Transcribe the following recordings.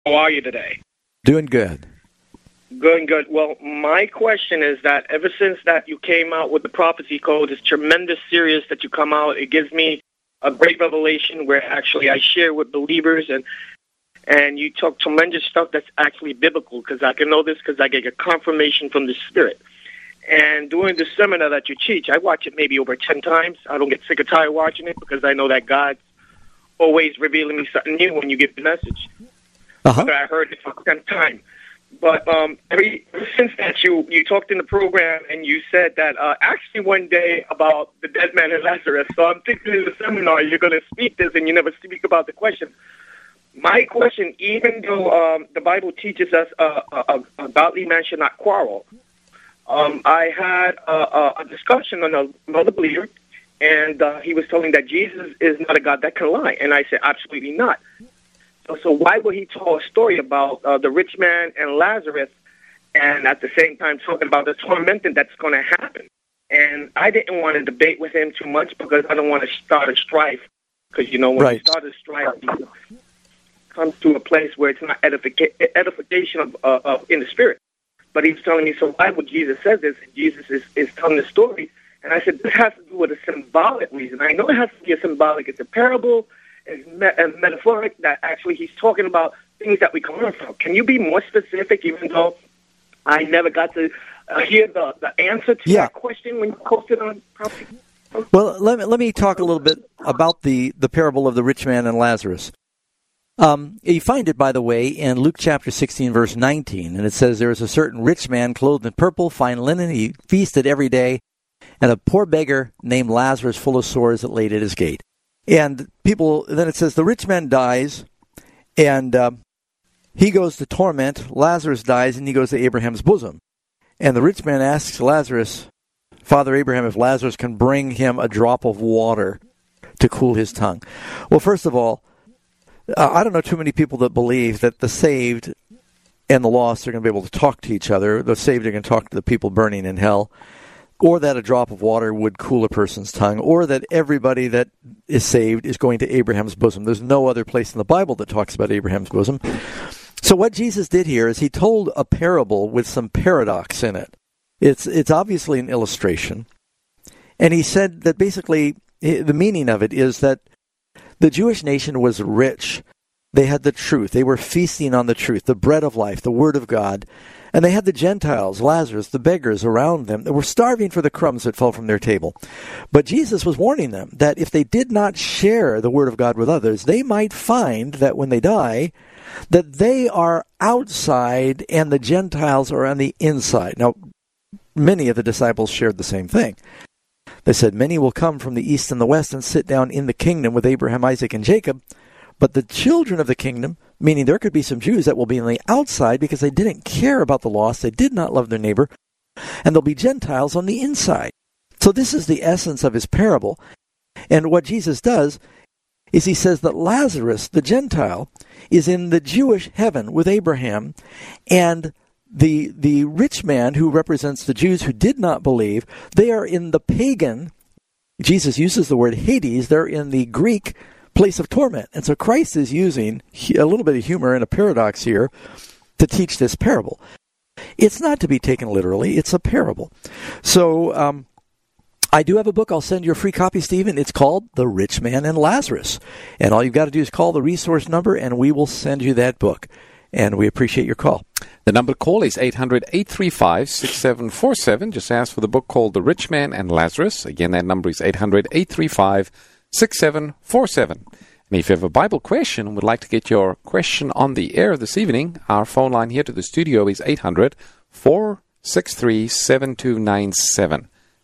How are you today? Doing good. Good. Well, my question is that ever since that you came out with the Prophecy Code, this tremendous series that you come out, it gives me a great revelation where actually I share with believers and you talk tremendous stuff that's actually biblical, because I can know this because I get a confirmation from the Spirit. And during the seminar that you teach, I watch it maybe over 10 times. I don't get sick or tired watching it because I know that God's always revealing me something new when you give the message. Uh-huh. So I heard it for 10 times. But ever since that, you talked in the program and you said that actually one day about the dead man and Lazarus. So I'm thinking in the seminar you're going to speak this and you never speak about the question. My question, even though the Bible teaches us a godly man should not quarrel, I had a discussion on another believer, and he was telling that Jesus is not a God that can lie. And I said, absolutely not. So why would he tell a story about the rich man and Lazarus and at the same time talking about the tormenting that's going to happen? And I didn't want to debate with him too much because I don't want to start a strife. Because, when you start a strife, you come to a place where it's not edification of in the spirit. But he was telling me, so why would Jesus say this? And Jesus is telling the story. And I said, this has to do with a symbolic reason. I know it has to be a symbolic. It's a parable. It's metaphoric, that actually he's talking about things that we can learn from. Can you be more specific, even though I never got to hear the answer to that question when you posted on Prophecy? Well, let me talk a little bit about the parable of the rich man and Lazarus. You find it, by the way, in Luke chapter 16, verse 19, and it says, there was a certain rich man clothed in purple, fine linen, he feasted every day, and a poor beggar named Lazarus, full of sores, that laid at his gate. And then it says, the rich man dies, and he goes to torment. Lazarus dies, and he goes to Abraham's bosom. And the rich man asks Lazarus, Father Abraham, if Lazarus can bring him a drop of water to cool his tongue. Well, first of all, I don't know too many people that believe that the saved and the lost are going to be able to talk to each other. The saved are going to talk to the people burning in hell. Or that a drop of water would cool a person's tongue, or that everybody that is saved is going to Abraham's bosom. There's no other place in the Bible that talks about Abraham's bosom. So what Jesus did here is he told a parable with some paradox in it. It's obviously an illustration. And he said that basically the meaning of it is that the Jewish nation was rich. They had the truth. They were feasting on the truth, the bread of life, the Word of God. And they had the Gentiles, Lazarus, the beggars around them that were starving for the crumbs that fell from their table. But Jesus was warning them that if they did not share the Word of God with others, they might find that when they die, that they are outside and the Gentiles are on the inside. Now, many of the disciples shared the same thing. They said, many will come from the east and the west and sit down in the kingdom with Abraham, Isaac, and Jacob. But the children of the kingdom, meaning there could be some Jews that will be on the outside because they didn't care about the lost, they did not love their neighbor, and there'll be Gentiles on the inside. So this is the essence of his parable. And what Jesus does is he says that Lazarus, the Gentile, is in the Jewish heaven with Abraham, and the rich man who represents the Jews who did not believe, they are in the pagan, Jesus uses the word Hades, they're in the Greek place of torment. And so Christ is using a little bit of humor and a paradox here to teach this parable. It's not to be taken literally. It's a parable. So I do have a book. I'll send you a free copy, Stephen. It's called The Rich Man and Lazarus. And all you've got to do is call the resource number, and we will send you that book. And we appreciate your call. The number to call is 800-835-6747. Just ask for the book called The Rich Man and Lazarus. Again, that number is 800-835-6747. And if you have a Bible question and would like to get your question on the air this evening, our phone line here to the studio is 800-463-7297.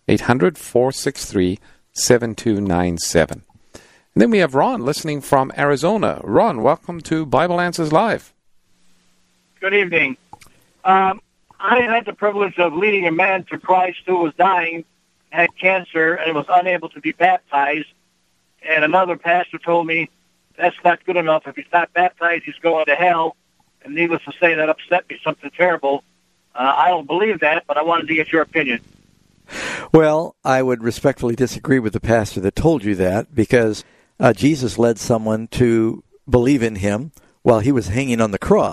800-463-7297. And then we have Ron listening from Arizona. Ron, welcome to Bible Answers Live. Good evening. I had the privilege of leading a man to Christ who was dying, had cancer, and was unable to be baptized. And another pastor told me, that's not good enough. If he's not baptized, he's going to hell. And needless to say, that upset me something terrible. I don't believe that, but I wanted to get your opinion. Well, I would respectfully disagree with the pastor that told you that, because Jesus led someone to believe in him while he was hanging on the cross.